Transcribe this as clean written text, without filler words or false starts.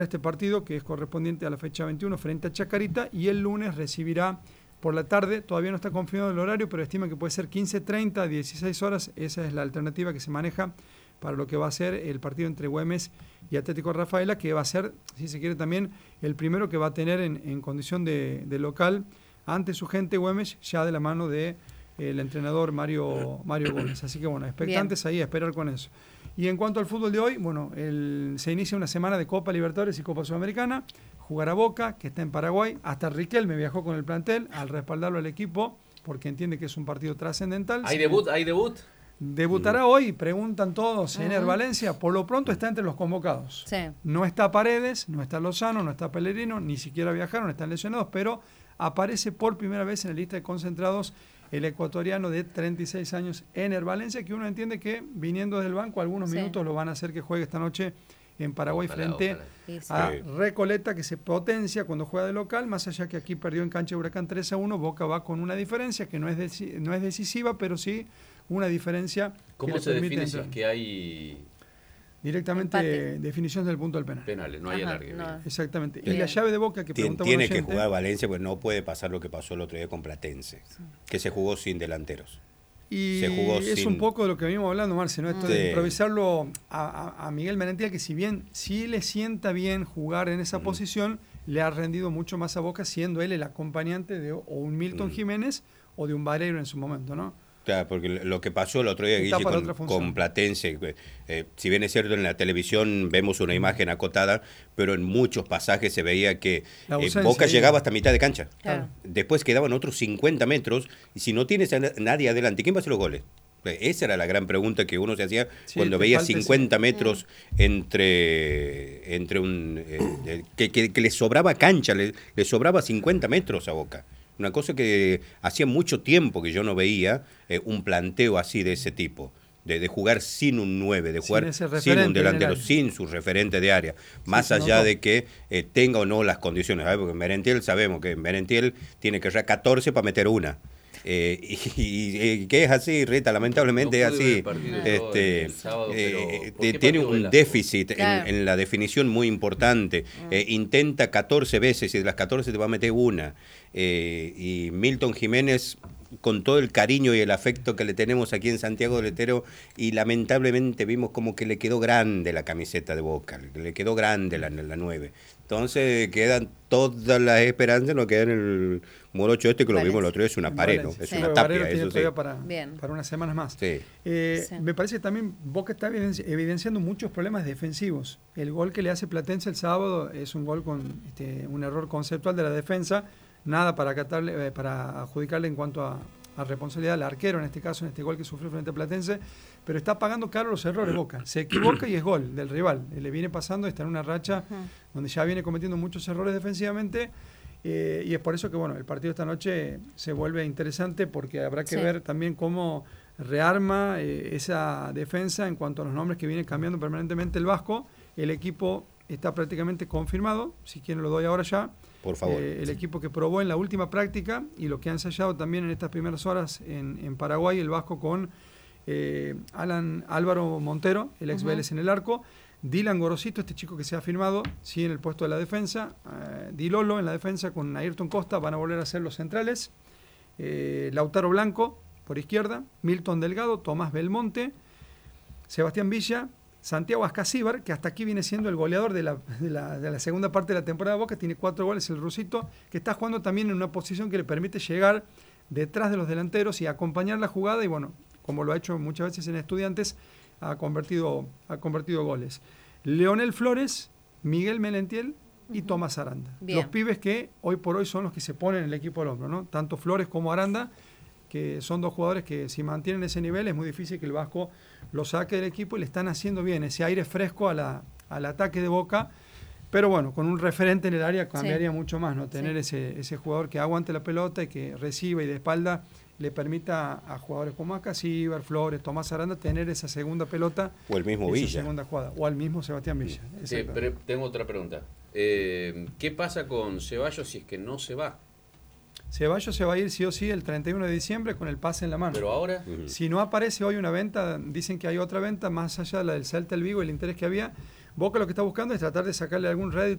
este partido que es correspondiente a la fecha 21 frente a Chacarita, y el lunes recibirá por la tarde, todavía no está confirmado el horario, pero estima que puede ser 15:30, 16 horas, esa es la alternativa que se maneja para lo que va a ser el partido entre Güemes y Atlético Rafaela, que va a ser, si se quiere, también el primero que va a tener en condición de local ante su gente Güemes, ya de la mano de el entrenador Mario Gómez. Así que bueno, expectantes ahí a esperar con eso. Y en cuanto al fútbol de hoy, bueno, se inicia una semana de Copa Libertadores y Copa Sudamericana. Jugará Boca, que está en Paraguay. Hasta Riquelme viajó con el plantel al respaldarlo al equipo, porque entiende que es un partido trascendental. ¿Hay debut? Debutará hoy, preguntan todos, Ener Valencia. Por lo pronto está entre los convocados. Sí. No está Paredes, no está Lozano, no está Pellegrino, ni siquiera viajaron, están lesionados, pero aparece por primera vez en la lista de concentrados el ecuatoriano de 36 años, Ener Valencia, que uno entiende que viniendo desde el banco algunos minutos lo van a hacer que juegue esta noche en Paraguay frente a Recoleta, que se potencia cuando juega de local, más allá que aquí perdió en cancha de Huracán 3-1, Boca va con una diferencia que no es decisiva, pero sí una diferencia. ¿Cómo se define si es que hay directamente definición del punto del penal? Penales, no hay alargue. No. Exactamente. Y la llave de Boca que preguntaba tiene que jugar Valencia, pues no puede pasar lo que pasó el otro día con Platense, que se jugó sin delanteros. Y es un poco de lo que venimos hablando, Marce, ¿no? Esto de improvisarlo a Miguel Merentiel, que si bien sí le sienta bien jugar en esa posición, le ha rendido mucho más a Boca, siendo él el acompañante de o un Milton Jiménez o de un Vareiro en su momento, ¿no? Claro, porque lo que pasó el otro día, Guille, con Platense, si bien es cierto en la televisión vemos una imagen acotada, pero en muchos pasajes se veía que Boca llegaba hasta mitad de cancha. Claro. Después quedaban otros 50 metros, y si no tienes a nadie adelante, ¿quién va a hacer los goles? Esa era la gran pregunta que uno se hacía cuando veía 50 metros entre un... que le sobraba cancha, le sobraba 50 metros a Boca. Una cosa que hacía mucho tiempo que yo no veía un planteo así de ese tipo, de jugar sin un 9, de jugar sin un delantero, sin su referente de área, más allá de que tenga o no las condiciones. Porque Merentiel, sabemos que Merentiel tiene que errar 14 para meter una. Y que es así, Rita, lamentablemente es así. Tiene un déficit en la definición muy importante. Intenta 14 veces y de las 14 te va a meter una. Y Milton Jiménez, con todo el cariño y el afecto que le tenemos aquí en Santiago del Estero, y lamentablemente vimos como que le quedó grande la camiseta de Boca, le quedó grande la 9. Entonces quedan todas las esperanzas, no quedan en el morocho que lo vimos el otro día, es una pared, ¿no? Es una tapia, eso sí. Para unas semanas más. Sí. Me parece que también Boca está evidenciando muchos problemas defensivos. El gol que le hace Platense el sábado es un gol con un error conceptual de la defensa, nada para adjudicarle en cuanto a responsabilidad al arquero, en este caso, en este gol que sufrió frente a Platense, pero está pagando caro los errores Boca. Se equivoca y es gol del rival. Le viene pasando, está en una racha donde ya viene cometiendo muchos errores defensivamente, y es por eso que bueno, el partido esta noche se vuelve interesante, porque habrá que ver también cómo rearma esa defensa en cuanto a los nombres que viene cambiando permanentemente el Vasco. El equipo está prácticamente confirmado, si quieren lo doy ahora ya. Por favor. El equipo que probó en la última práctica y lo que ha ensayado también en estas primeras horas en Paraguay, el Vasco, con Álvaro Montero, el ex Vélez en el arco, Dylan Gorosito, este chico que se ha firmado, sí, en el puesto de la defensa, Di Lolo en la defensa con Ayrton Costa, van a volver a ser los centrales, Lautaro Blanco por izquierda, Milton Delgado, Tomás Belmonte, Sebastián Villa, Santiago Ascasíbar, que hasta aquí viene siendo el goleador de la segunda parte de la temporada de Boca, tiene 4 goles, el rusito, que está jugando también en una posición que le permite llegar detrás de los delanteros y acompañar la jugada, y bueno, como lo ha hecho muchas veces en Estudiantes, ha convertido goles. Leonel Flores, Miguel Merentiel y Tomás Aranda. Bien. Los pibes que hoy por hoy son los que se ponen el equipo al hombro, ¿no? Tanto Flores como Aranda, que son dos jugadores que si mantienen ese nivel es muy difícil que el Vasco lo saque del equipo, y le están haciendo bien ese aire fresco al ataque de Boca, pero bueno, con un referente en el área cambiaría mucho más, ¿no? Tener ese jugador que aguante la pelota y que reciba y de espalda le permita a jugadores como Ascasíbar, Flores, Tomás Aranda tener esa segunda pelota, o el mismo Villa, segunda jugada, o al mismo Sebastián Villa. Sí, pero tengo otra pregunta. ¿Qué pasa con Ceballos si es que no se va? Ceballos se va a ir sí o sí el 31 de diciembre con el pase en la mano. Pero ahora... Si no aparece hoy una venta, dicen que hay otra venta, más allá de la del Celta, el Vigo, el interés que había, Boca lo que está buscando es tratar de sacarle algún rédito